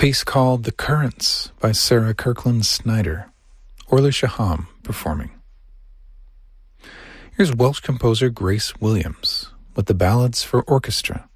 piece called The Currents by Sarah Kirkland Snyder, Orla Shaham performing. Here's Welsh composer Grace Williams with the Ballads for Orchestra,